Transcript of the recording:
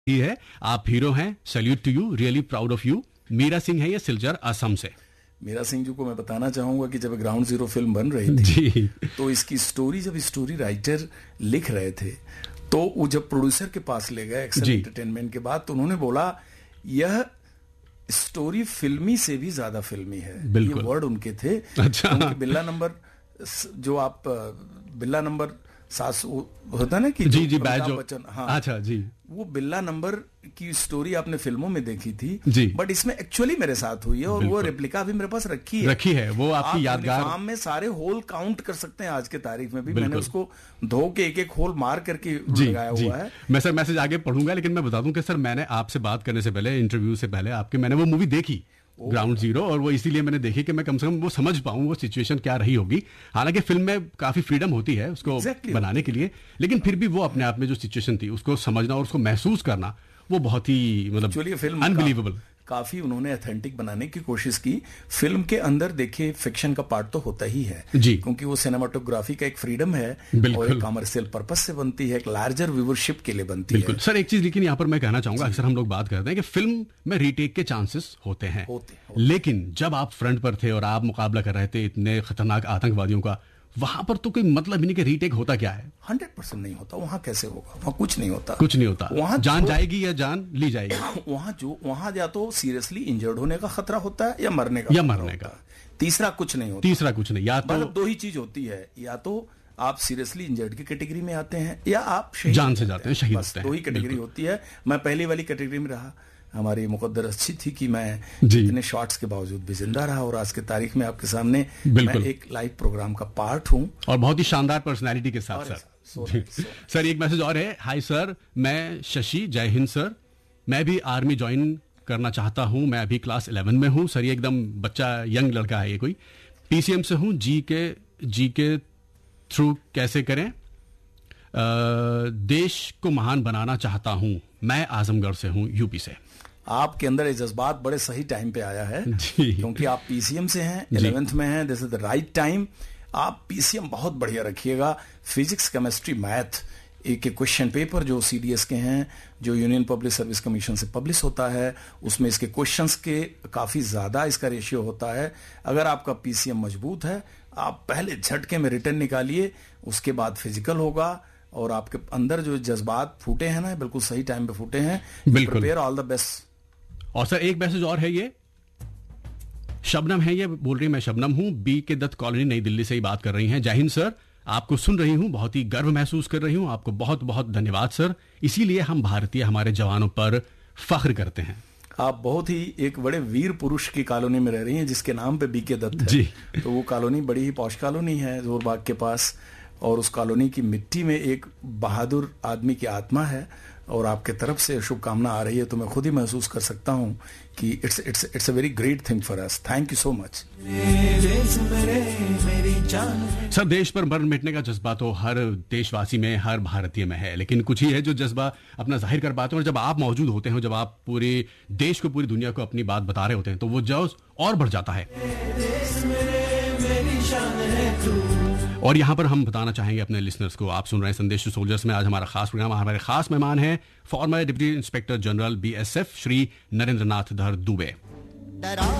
ही है, आप हीरो हैं, salute to you, really proud of you. Meera Singh है ये सिलचर असम से। मीरा सिंह जी को मैं बताना चाहूंगा कि जब ग्राउंड जीरो फिल्म बन रही थी जी। तो इसकी स्टोरी, जब स्टोरी राइटर लिख रहे थे तो वो जब प्रोड्यूसर के पास ले गए एक्सेल एंटरटेनमेंट के बाद, तो उन्होंने बोला यह स्टोरी फिल्मी से भी ज्यादा फिल्मी है। ये वर्ड उनके थे। अच्छा। बिल्ला नंबर, जो आप बिल्ला नंबर 7 होता ना कि जी अमिताभ बच्चन, हाँ, अच्छा जी, वो बिल्ला नंबर की स्टोरी आपने फिल्मों में देखी थी जी, बट इसमें एक्चुअली मेरे साथ हुई है और वो रेप्लिका भी मेरे पास रखी है। वो आपकी यादगार। फार्म में सारे होल काउंट कर सकते हैं आज के तारीख में भी। मैंने उसको धो के एक एक होल मार करके लगाया हुआ है। मैं सर मैसेज आगे पढ़ूंगा, लेकिन मैं बता दूं कि सर मैंने आपसे बात करने से पहले, इंटरव्यू से पहले आपके, मैंने वो मूवी देखी ग्राउंड जीरो, और वो इसीलिए मैंने देखी कि मैं कम से कम वो समझ पाऊं वो सिचुएशन क्या रही होगी। हालांकि फिल्म में काफी फ्रीडम होती है उसको बनाने के लिए, लेकिन फिर भी वो अपने आप में जो सिचुएशन थी उसको समझना और उसको महसूस करना, वो बहुत ही मतलब अनबिलीवेबल। काफी उन्होंने ऑथेंटिक बनाने की कोशिश की। फिल्म के अंदर देखिए फिक्शन का पार्ट तो होता ही है जी, क्योंकि वो सिनेमाटोग्राफी का एक फ्रीडम है और एक कमर्शियल पर्पस से बनती है, एक लार्जर व्यूवरशिप के लिए बनती है। सर एक चीज लेकिन यहाँ पर मैं कहना चाहूंगा, अक्सर हम लोग बात करते हैं कि फिल्म में रीटेक के चांसेस होते हैं, लेकिन जब आप फ्रंट पर थे और आप मुकाबला कर रहे थे इतने खतरनाक आतंकवादियों का, वहां पर तो कोई मतलब ही नहीं कि रीटेक होता क्या है। 100% नहीं होता। वहां कैसे होगा? वहां कुछ नहीं होता, कुछ नहीं होता। वहां जान जाएगी या जान ली जाएगी। वहां या तो सीरियसली इंजर्ड होने का खतरा होता है या मरने का तीसरा कुछ नहीं होता। तीसरा कुछ नहीं, या तो मतलब दो ही चीज होती है, या तो आप सीरियसली इंजर्ड की कैटेगरी में आते हैं या आप जान से जाते हैं, शहीद होते हैं। दो ही कैटेगरी होती है। मैं पहली वाली कैटेगरी में रहा। हमारी मुकद्दर अच्छी थी कि मैं इतने शॉट्स के बावजूद भी जिंदा रहा और आज के तारीख में आपके सामने मैं एक लाइव प्रोग्राम का पार्ट हूं, और बहुत ही शानदार पर्सनैलिटी के साथ। सर एक मैसेज और है। हाय सर, मैं शशि, जय हिंद सर, मैं भी आर्मी ज्वाइन करना चाहता हूं, मैं अभी क्लास 11 में हूं। सर ये एकदम बच्चा, यंग लड़का है ये कोई। पीसीएम से हूं, जी के थ्रू कैसे करें, देश को महान बनाना चाहता हूं, मैं आजमगढ़ से हूं, यूपी से। आपके अंदर ये जज्बात बड़े सही टाइम पे आया है क्योंकि आप पीसीएम से हैं, 11th में हैं, this is the right time. आप पीसीएम बहुत बढ़िया रखिएगा। फिजिक्स, केमिस्ट्री, मैथ, एक क्वेश्चन पेपर जो सीडीएस के हैं, जो यूनियन पब्लिक सर्विस कमीशन से पब्लिश होता है, उसमें इसके क्वेश्चंस के काफी ज्यादा इसका रेशियो होता है। अगर आपका पीसीएम मजबूत है, आप पहले झटके में रिटर्न निकालिए, उसके बाद फिजिकल होगा, और आपके अंदर जो जज्बात फूटे हैं ना, बिल्कुल सही टाइम पे फूटे हैं। Prepare, all the best. और सर एक मैसेज और है, ये शबनम है, ये बोल रही है, मैं शबनम हूं, बी के दत्त कॉलोनी, नई दिल्ली से ही बात कर रही हैं। जय हिंद सर, आपको सुन रही हूं, बहुत ही गर्व महसूस कर रही हूं, आपको बहुत बहुत धन्यवाद सर। इसीलिए हम भारतीय हमारे जवानों पर फख्र करते हैं। आप बहुत ही एक बड़े वीर पुरुष की कॉलोनी में रह रही हैं जिसके नाम पे बी के दत्त है जी। तो वो कॉलोनी बड़ी ही पॉश कॉलोनी है, जोरबाग के पास, और उस कॉलोनी की मिट्टी में एक बहादुर आदमी की आत्मा है और आपके तरफ से शुभकामना आ रही है, तो मैं खुद ही महसूस कर सकता हूं कि it's a very great thing for us. Thank you so much. Sir देश पर मरण मिटने का जज्बा तो हर देशवासी में, हर भारतीय में है, लेकिन कुछ ही है जो जज्बा अपना जाहिर कर पाते हैं, और जब आप मौजूद होते हैं, जब आप पूरे देश को, पूरी दुनिया को अपनी बात बता रहे होते हैं, तो वो जोश और बढ़ जाता है। और यहां पर हम बताना चाहेंगे अपने लिसनर्स को, आप सुन रहे हैं संदेश टू सोल्जर्स में। आज हमारा खास प्रोग्राम, हमारे खास मेहमान हैं farmer deputy inspector general BSF Shri Narendra नाथ धर दुबे।